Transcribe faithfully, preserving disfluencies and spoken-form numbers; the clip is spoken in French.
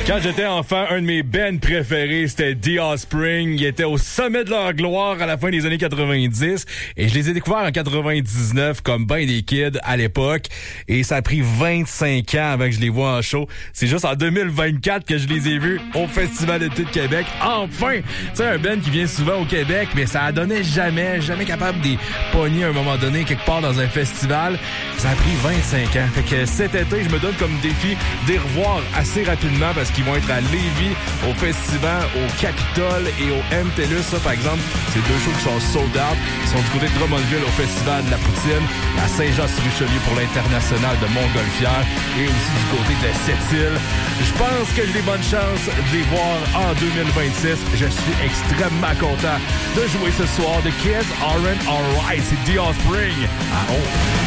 Quand j'étais enfant, un de mes bands préférés, c'était The Offspring. Ils étaient au sommet de leur gloire à la fin des années quatre-vingt-dix. Et je les ai découverts en quatre-vingt-dix-neuf comme ben des kids à l'époque. Et ça a pris vingt-cinq ans avant que je les vois en show. C'est juste en deux mille vingt-quatre que je les ai vus au Festival d'été de Québec. Enfin! Tu sais, un band qui vient souvent au Québec, mais ça a donné jamais, jamais capable de les pogner à un moment donné quelque part dans un festival. Ça a pris vingt-cinq ans. Fait que cet été, je me donne comme défi de les revoir assez rapidement parce qu'ils vont être à Lévis, au Festival, au Capitole et au M T L U S. Ça, par exemple, c'est deux shows qui sont sold out. Ils sont du côté de Drummondville au Festival de la Poutine, à Saint-Jean-sur-Richelieu pour l'International de Montgolfière et aussi du côté de Sept-Îles. Je pense que j'ai des bonnes chances de les voir en deux mille vingt-six. Je suis extrêmement content de jouer ce soir. The Kids Aren't Alright. C'est The Offspring à onze.